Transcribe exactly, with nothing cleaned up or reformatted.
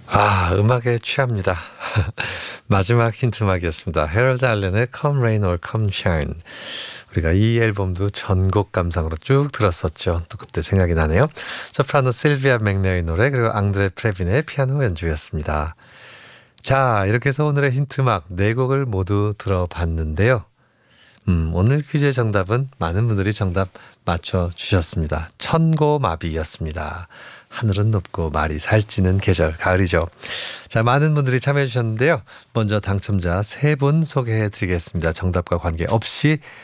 아, 음악에 취합니다. 마지막 힌트 음악이었습니다. 헤럴드 알렌의 Come Rain or Come Shine. 우리가 이 앨범도 전곡 감상으로 쭉 들었었죠. 또 그때 생각이 나네요. 소프라노 실비아 맥레의 노래 그리고 앙드레 프레빈의 피아노 연주였습니다. 자, 이렇게 해서 오늘의 힌트 음악 네 곡을 모두 들어봤는데요. 음, 오늘 퀴즈의 정답은 많은 분들이 정답 맞춰주셨습니다. 천고마비였습니다. 하늘은 높고 말이 살찌는 계절, 가을이죠. 자, 많은 분들이 참여해 주셨는데요. 먼저 당첨자 세 분 소개해 드리겠습니다. 정답과 관계없이